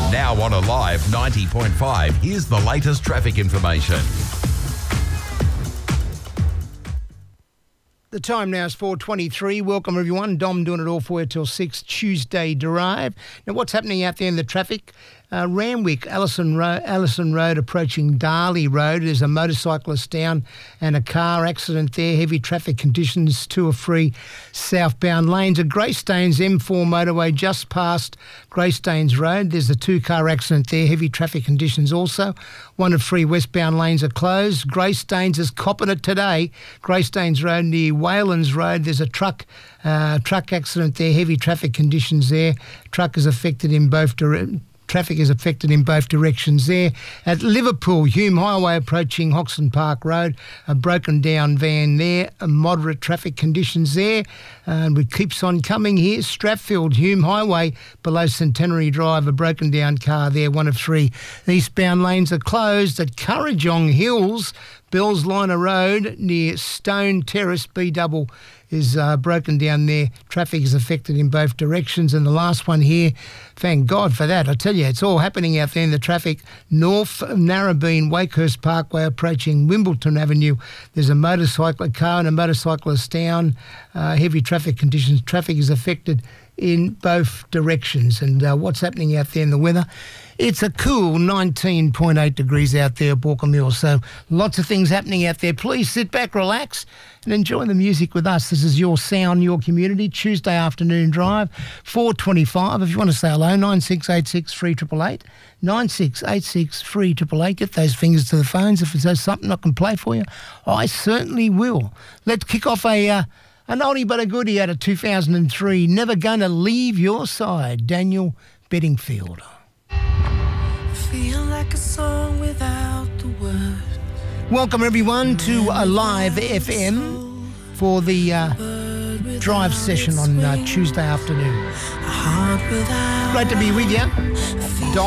Now on Alive 90.5, here's the latest traffic information. The time now is 4:23. Welcome, everyone. Dom doing it all for you till 6, Tuesday Drive. Now, what's happening out there in the traffic? Randwick, Allison Road approaching Darley Road. There's a motorcyclist down and a car accident there. Heavy traffic conditions, 2 or 3 southbound lanes. At Greystanes M4 motorway just past Greystanes Road. There's a 2-car accident there. Heavy traffic conditions also. 1 of 3 westbound lanes are closed. Greystanes is copping it today. Greystanes Road near Waylands Road. There's a truck accident there. Heavy traffic conditions there. Truck is affected in both directions. Traffic is affected in both directions there. At Liverpool, Hume Highway approaching Hoxton Park Road, a broken down van there, moderate traffic conditions there. And it keeps on coming here. Strathfield, Hume Highway below Centenary Drive, a broken down car there, 1 of 3. Eastbound lanes are closed. At Currajong Hills, Bells Liner Road near Stone Terrace, B-double is broken down there. Traffic is affected in both directions. And the last one here, thank God for that. I tell you, it's all happening out there in the traffic. North Narrabeen, Wakehurst Parkway approaching Wimbledon Avenue. There's a car and a motorcyclist down. Heavy traffic conditions. Traffic is affected in both directions. And what's happening out there in the weather? It's a cool 19.8 degrees out there at Baulkham Hills. So lots of things happening out there. Please sit back, relax and enjoy the music with us. This is your sound, your community, Tuesday afternoon drive, 4:25. If you want to say hello, 9686 3888, 9686 3888. Get those fingers to the phones. If there's something I can play for you, I certainly will. Let's kick off an oldie but a goodie out of 2003. Never Gonna Leave Your Side, Daniel Bedingfield. Feel like a song without the words. Welcome everyone to Alive FM for the drive session on Tuesday afternoon. Great to be with you.